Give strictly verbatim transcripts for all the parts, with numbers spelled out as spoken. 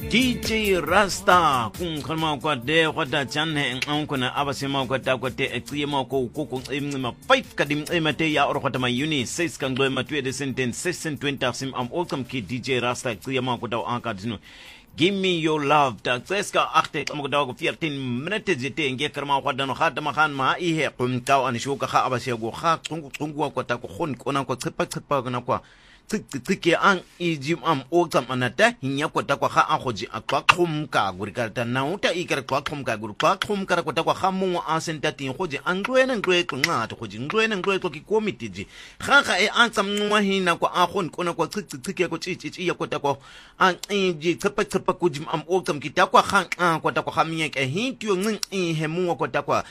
D J Rasta kung kama kwa de kwata channe ang kuna abasema kwata kwate ekiyema ko ko emma five kadim emate ya or kwata mayuni six kan do emate de sentence six and twenty sim am welcome ki D J Rasta ekiyema ko daw anka dino give me your love ta tseska achte kama ko daw ko fourteen minutes jete nge karma kwata no khata makhan ma ihe kum kaw an shuka kha abase go kha tungu tungu kwata ko khon kona ko tsipa tsipa kana kwa tsike ang ijim am okam anata hinya kota kwa kha akhoji akwa khumka gurikarta nauta ikar kwa khumka gur kwa khumka kota kwa khamu asenta tin khoji angwena ngwe kunga to khoji ngwena ngwe to ki committee ji kha kha e ansam nwa hina kwa akhon kona kwa tsike ko chichi ya kota kwa ang iji tsapa tsapa kujim am okam kitakwa kha kota kwa khamye ke hityo ngin hemu kota kwa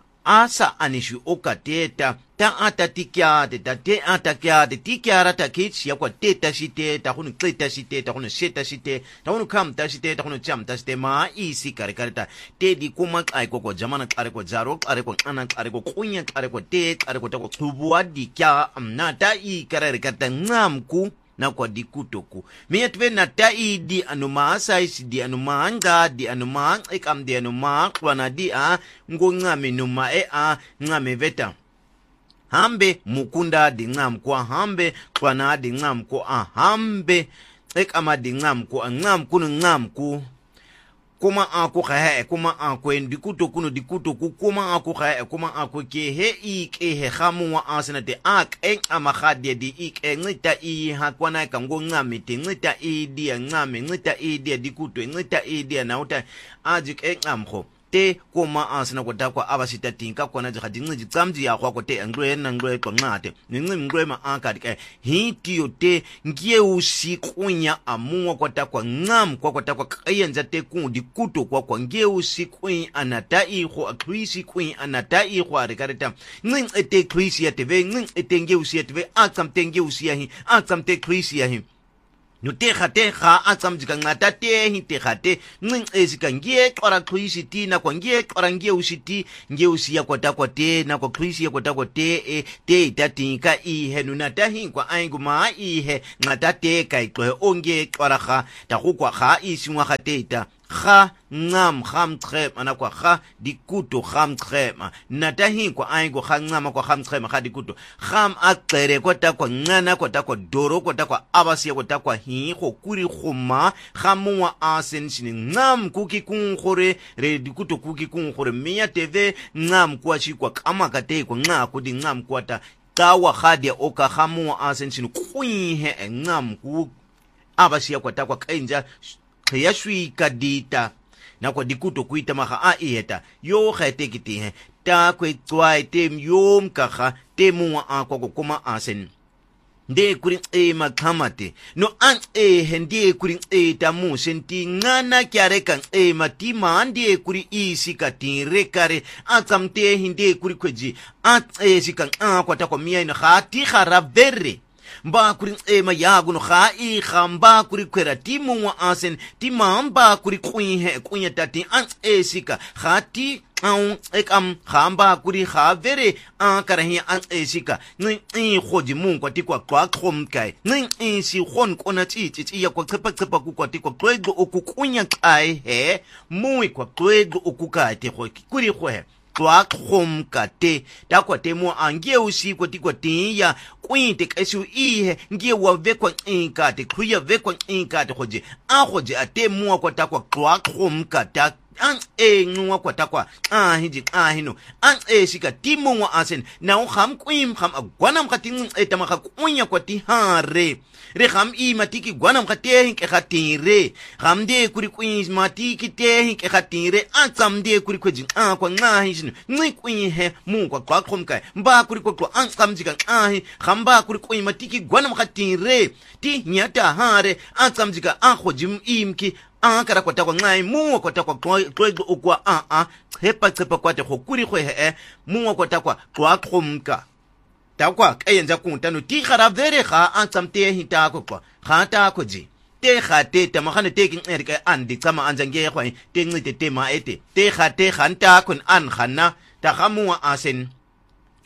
asa anishu okateta ta atatikyate ta te atakyate tikyara ta kitsi yakwa teta shite ta kunu kleta shite ta kunu sheta shite ta kunu kam ta shite ta kunu cham ta shite ma isi kare kare ta te di kuma kai ko ko jamana kare ko zaro kare ko ana kare ko kunya kare ko te kare ko ta ko tubuwa di kya amna ta i kare kare ta ngamku na kwa dikutoku miyatwe na tai di anuma sais di anuma anga di anuma ekam di anuma kwana di a ngo ngame numa e a ngame veta hambe mukunda di ngam kwa hambe kwana di ngam ko a hambe ekama di ngam ko a ngam kunu ngam ku kuma ako khae kuma ako ndikuto kuno dikuto ku kuma ako khae kuma ako ke he ik e he khamu wa asna te ak en amakhade di ik e ngita i hakwana ka ngo ngame te ngita i di ngame ngita i di dikuto ngita i di na uta ajik en amkho te kuma asna ko takwa abasita tinka kona jihadi ngiji tsamji ya kwa ko te ngwe na ngwe ko ngate ngwe ngwe ma anka dike hitiyo te ngie usikunya amuwa kwa takwa ngam kwa kwa takwa kayenza te ku dikuto kwa kwa ngie usikunya anata iho akrisi kunya anata iho arikareta ngin ete krisi ya teve ngin ete ngie usi ya teve aksam te ngie usi ya hi aksam te krisi ya hi no te khate kha atsam jika ngata te hi te khate ngin ezika ngie qora krisi na kwa ngie qora ngie usiti ngie usia kwata kwa te na kwa krisi ya kwata kwa te e te itatinka i he nuna ta hi kwa aingu ma i he ngata te kai kwe onge qora kha ta ku kwa kha isi ngwa khate ita kha ngam kham trep ana kwa kha dikuto kham trema natahi kwa aingo kha ngama kwa kham trema kha dikuto kham atlere kwa ta kwa ngana kwa ta kwa doro kwa ta kwa abasi kwa ta kwa hi kho kuri khoma khamwa asen sini ngam kuki kunkhore re dikuto kuki kunkhore miya tv ngam kwa chi kwa kama kate kwa nga kudi ngam kwa ta kawa khadia oka khamwa asen sini kuihe ngam ku abasi kwa ta kwa kainja ya shui kadita na kwa dikuto kuita maha a ieta yo khate kiti he ta kwe twai tem yom kakha temu a kwa kuma asen de kurin e makamate no an e hende kurin e tamu senti ngana kyare kan e matima ande kuri isi kati rekare atamte hinde kuri kweji at e sikan a kwa ta kwa miya ina khati kharavere mba kuri ema yagu no kha i khamba kuri kwera timu wa asen timamba kuri kuihe kunya tati an esika khati au ekam khamba kuri khavere an karahi an esika ni i khoji mun kwati kwa kwa khom kai ni i si khon kona chi chi ya kwa tsepa tsepa ku kwati kwa kwego okukunya kai he mui kwa kwego okukai te kuri khoe kwa khom kate ta kwa temo angie usi kwa ti kwa tiya kwinte kesu ihe ngie wa vekwa inkate kuya vekwa inkate khoje a khoje atemo kwa ta kwa kwa khom kata an e ngwa kwa ta kwa a hiji a hino an e sika timo wa asen na u kham kwim kham agwanam khatin e tama kha kunya kwa ti hare re kham i matiki gwanam khate ke khatire kham de kuri kwin matiki te ke khatire atsam de kuri kweji a kwa nga hishin ngi kwin he mu kwa kwa khom kai mba kuri kwa an tsam jika a hi khamba kuri kwin matiki gwanam khatire ti nyata hare atsam jika a khojim imki a kara kwa takwa ngai mu kwa takwa kwego ukwa a a hepa tsepa kwa te khokuri khwe he mu kwa takwa kwa khomka takwa kayenza kuntano ti khara vere kha antsamte hita ko kwa khata ko ji te khate te makhane te king erika andi tsama anjange khwa te ngite te ma ete te khate khanta kun an khana ta khamu asen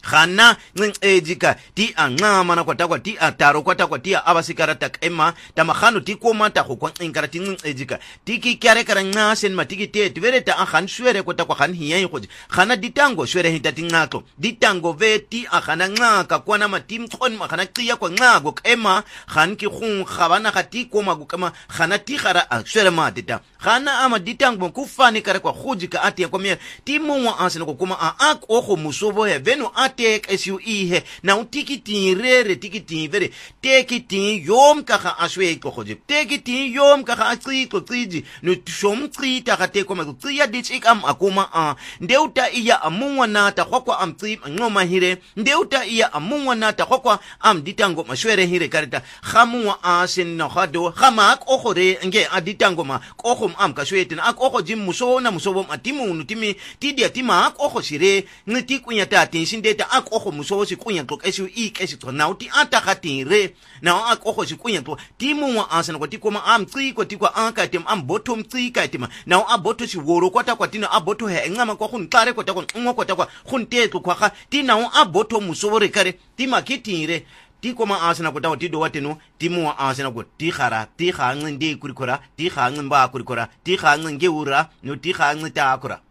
khana ncincijika ti anqama na kwata kwa ti ataro kwata kwa ti abasikara takema tamakhano ti koma ta go kwa ncinkara ti ncincijika ti ki kyare kara nqa sen matiki te tvereta a khan shwere kwata kwa khan hiya go khana ditango shwere hita ti nqaqo ditango ve ti a khana nqa ka kwana matim khon ma khana qiya kwa nqa go kema khan ki khung khabana ka ti koma go kema khana ti khara a shwere ma dita khana ama ditango ku fani kare kwa khujika ati kwa me ti mo anseno ko kuma a ak ogo musobo he veno tek esu ihe na utikiti rere tikiti vere tekiti yom kaka ashwe ko khoje tekiti yom kaka atsi ko tsiji no shom tsi ta ka te ko ma tsi ya dich ikam akuma a ndeuta iya amunwa na ta kwakwa amtsi ngoma hire ndeuta iya amunwa na ta kwakwa am ditango mashwere hire karita khamuwa asin no khado khama ko khore nge aditango ma ko khom am ka shwete na ko khojim muso na musobo atimu nutimi tidia tima ko khoshire ngiti kunya ta tinshinde ak ogo muso si kunya tlok esu ik esi to na uti ata katire na ak ogo si kunya to timu ansana ko tikoma am tsi ko tikwa anka tim am bottom tsi ka tim na a boto si woro kwata kwa tina a boto he ngama ko khun tlare ko ta ko ngo ko ta ko khun te to kwa kha tina a boto muso re kare tima kitire ti koma asana ko taw ti do wateno ti mo asana ko ti khara ti kha ngende kurikora ti kha ngba kurikora ti kha ngenge ura no ti kha ngita akura